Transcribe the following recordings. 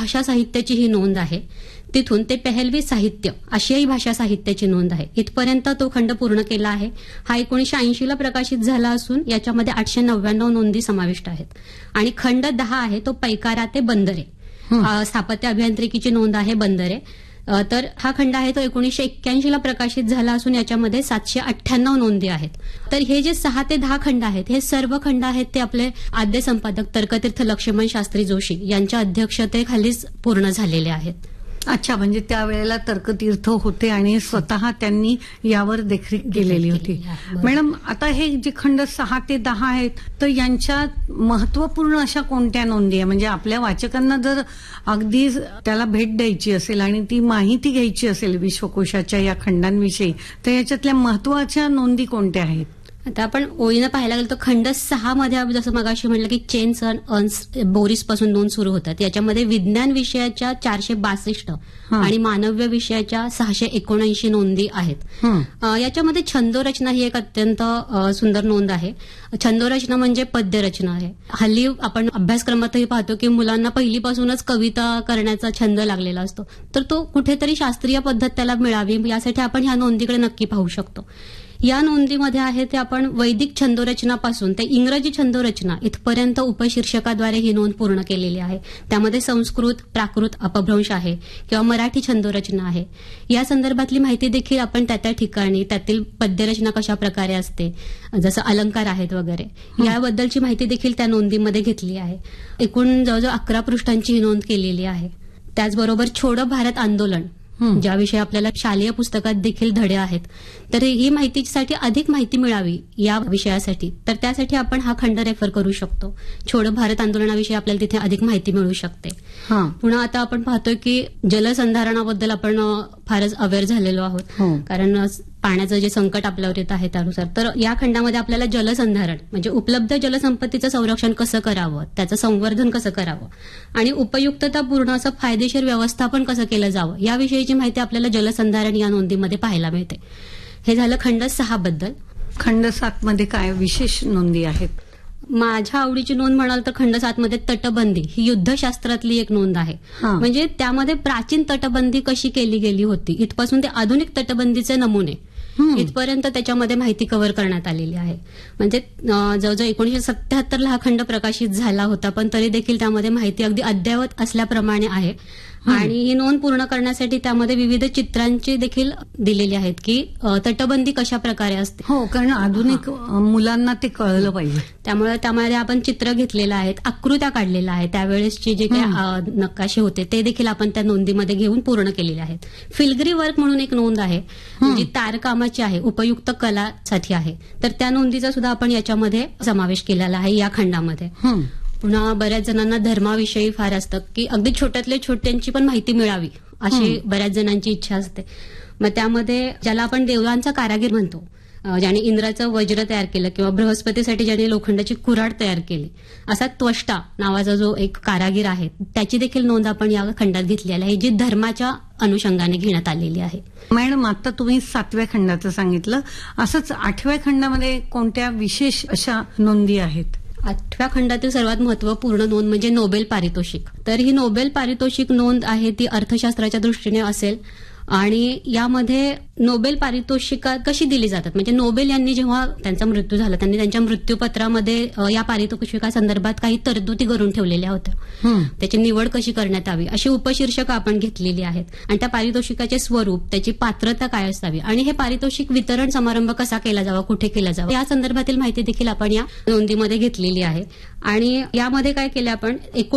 भाषा साहित्याची ही नोंद आहे. तिथून ते पेहलवी साहित्य आशियाई भाषा साहित्याची नोंद आहे. इथपर्यंत तो खंड पूर्ण केला आहे. हा 1980ला प्रकाशित झाला असून याच्यामध्ये 899 नोंदी समाविष्ट आहेत. आणि खंड 10 आहे तो पैकारा ते बंदरे, स्थापत्य अभियांत्रिकीची नोंद आहे बंदरे. तर हा खंड आहे तो 1981ला प्रकाशित झाला असून याच्यामध्ये 798 नोंदी आहेत. तर हे जे 6 ते 10 खंड आहेत हे सर्व खंड आहेत ते आपले आद्य संपादक तर्कतीर्थ लक्ष्मण शास्त्री जोशी यांच्या अध्यक्षतेखालीच पूर्ण झालेले आहेत. अच्छा, म्हणजे त्यावेळेला तर्कतीर्थ होते आणि स्वतः त्यांनी यावर देखरेख केलेली होती. मॅडम, आता हे जे खंड 6 ते 10 आहेत तर यांच्यात महत्वपूर्ण अशा कोणत्या नोंदी आहे? म्हणजे आपल्या वाचकांना जर अगदी त्याला भेट द्यायची असेल आणि ती माहिती घ्यायची असेल विश्वकोशाच्या या खंडांविषयी तर याच्यातल्या महत्वाच्या नोंदी कोणत्या आहेत? आता आपण ओळीनं पाहायला गेलो तर खंड 6 मध्ये जसं मगाशी म्हटलं की चेन्स अँड अर्न्स बोरिस पासून नोंद सुरू होतात. याच्यामध्ये विज्ञान विषयाच्या 462 आणि मानव्य विषयाच्या 679 नोंदी आहेत. याच्यामध्ये छंदोरचना ही एक अत्यंत सुंदर नोंद आहे. छंदोरचना म्हणजे पद्यरचना आहे. हल्ली आपण अभ्यासक्रमातही पाहतो की मुलांना पहिलीपासूनच कविता करण्याचा छंद लागलेला असतो. तर तो कुठेतरी शास्त्रीय पद्धत त्याला मिळावी यासाठी आपण ह्या नोंदीकडे नक्की पाहू शकतो. या नोंदीमध्ये आहे ते आपण वैदिक छंदोरचनापासून ते इंग्रजी छंदोरचना इथपर्यंत उपशीर्षकाद्वारे ही नोंद पूर्ण केलेली आहे. त्यामध्ये संस्कृत, प्राकृत, अपभ्रंश आहे किंवा मराठी छंदोरचना आहे. या संदर्भातली माहिती देखील आपण त्या ठिकाणी त्यातील पद्यरचना कशा प्रकारे असते, जसं अलंकार आहेत वगैरे याबद्दलची माहिती देखील त्या नोंदीमध्ये घेतली आहे. एकूण जवळजवळ 11 पृष्ठांची ही नोंद केलेली आहे. त्याचबरोबर छोडो भारत आंदोलन ज्याविषयी आपल्याला शालेय पुस्तकात देखील धडे आहेत. तर ही माहितीसाठी अधिक माहिती मिळावी या विषयासाठी तर त्यासाठी आपण हा खंड रेफर करू शकतो. छोडो भारत आंदोलनाविषयी आपल्याला तिथे अधिक माहिती मिळू शकते. पुन्हा आता आपण पाहतोय की जलसंधारणाबद्दल आपण फारच अवेअर झालेलो आहोत, कारण पाण्याचं जे संकट आपल्यावर येत आहे त्यानुसार. तर या खंडामध्ये आपल्याला जलसंधारण म्हणजे उपलब्ध जलसंपत्तीचं संरक्षण कसं करावं, त्याचं संवर्धन कसं करावं आणि उपयुक्ततापूर्ण असं फायदेशीर व्यवस्थापन कसं केलं जावं याविषयीची माहिती आपल्याला जलसंधारण या नोंदीमध्ये पाहायला मिळते. हे झालं खंड 6 बद्दल. खंड 7 मध्ये काय विशेष नोंदी आहेत? माझ्या आवडीची नोंद म्हणाल तर खंड 7 मध्ये तटबंदी ही युद्धशास्त्रातली एक नोंद आहे. म्हणजे त्यामध्ये प्राचीन तटबंदी कशी केली गेली होती इथपासून ते आधुनिक तटबंदीचे नमुने इथपर्यंत त्याच्यामध्ये माहिती कव्हर करण्यात आलेली आहे. म्हणजे जवळजवळ 1977ला हा खंड प्रकाशित झाला होता, पण तरी देखील त्यामध्ये माहिती अगदी अद्ययावत असल्याप्रमाणे आहे. आणि ही नोंद पूर्ण करण्यासाठी त्यामध्ये विविध चित्रांची देखील दिलेली आहेत की तटबंदी कशा प्रकारे असते. हो, कारण आधुनिक मुलांना ते कळलं पाहिजे. त्यामुळे त्यामध्ये आपण चित्र घेतलेलं आहेत, आकृत्या काढलेल्या आहेत, त्यावेळेसचे जे काही नकाशे होते ते देखील आपण त्या नोंदीमध्ये घेऊन पूर्ण केलेले आहेत. फिलग्री वर्क म्हणून एक नोंद आहे जी तारकामाची आहे, उपयुक्त कलासाठी आहे. तर त्या नोंदीचा सुद्धा आपण याच्यामध्ये समावेश केलेला आहे या खंडामध्ये. पुन्हा बऱ्याच जणांना धर्माविषयी फार असतं की अगदी छोट्यातल्या छोट्यांची पण माहिती मिळावी अशी बऱ्याच जणांची इच्छा असते. मग त्यामध्ये ज्याला आपण देवळांचा कारागीर म्हणतो, ज्याने इंद्राचं वज्र तयार केलं किंवा बृहस्पतीसाठी ज्याने लोखंडाची कुऱ्हाड तयार केली, असा त्वष्टा नावाचा जो एक कारागीर आहे त्याची देखील नोंद आपण या खंडात घेतलेली आहे, जी धर्माच्या अनुषंगाने घेण्यात आलेली आहे. मॅडम, आता तुम्ही 7व्या खंडाचं सांगितलं, असंच 8व्या खंडामध्ये कोणत्या विशेष अशा नोंदी आहेत? 8व्या खंडातील सर्वात महत्वपूर्ण नोंद म्हणजे नोबेल पारितोषिक. तर ही नोबेल पारितोषिक नोंद आहे ती अर्थशास्त्राच्या दृष्टीने असेल आणि यामध्ये नोबेल पारितोषिका कशी दिली जातात, म्हणजे नोबेल यांनी जेव्हा त्यांचा मृत्यू झाला त्यांनी त्यांच्या मृत्यूपत्रामध्ये या पारितोषिकासंदर्भात काही तरतुदी करून ठेवलेल्या होत्या. त्याची निवड कशी करण्यात यावी अशी उपशीर्षकं आपण घेतलेली आहेत. आणि त्या पारितोषिकाचे स्वरूप, त्याची पात्रता काय असावी आणि हे पारितोषिक वितरण समारंभ कसा केला जावा, कुठे केला जावा या संदर्भातील माहिती देखील आपण या नोंदीमध्ये घेतलेली आहे. आणि यामध्ये काय केलं आपण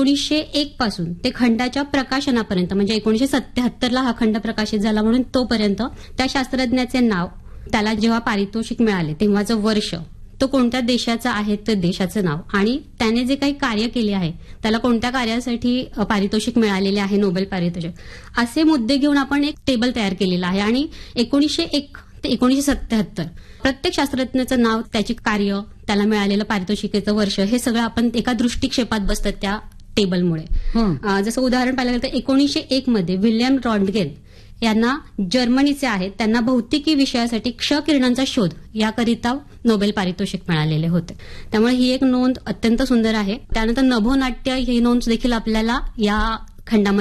1901 पासून ते खंडाच्या प्रकाशनापर्यंत म्हणजे 1977ला हा खंड प्रकाशित झाला म्हणून तोपर्यंत त्या शास्त्रज्ञाचे नाव, त्याला जेव्हा पारितोषिक मिळाले तेव्हाचं वर्ष, तो कोणत्या देशाचा आहे ते देशाचं नाव आणि त्याने जे काही कार्य केले आहे त्याला कोणत्या कार्यासाठी पारितोषिक मिळालेले आहे नोबेल पारितोषिक, असे मुद्दे घेऊन आपण एक टेबल तयार केलेला आहे. आणि 1901 ते 1977 प्रत्येक शास्त्रज्ञाचं नाव, त्याची कार्य, त्याला मिळालेलं पारितोषिकेचं वर्ष हे सगळं आपण एका दृष्टिक्षेपात बसतं त्या टेबलमुळे. जसं उदाहरण पाहिलं गेलं तर 1901 मध्ये विल्यम रॉन्टगेन यांना जर्मनीचे आहेत, त्यांना भौतिकी विषयासाठी क्ष किरणांचा शोध याकरिता नोबेल पारितोषिक मिळालेले होते. त्यामुळे ही एक नोंद अत्यंत सुंदर आहे. त्यानंतर नभोनाट्य ही नोंद देखील आपल्याला या खंडामध्ये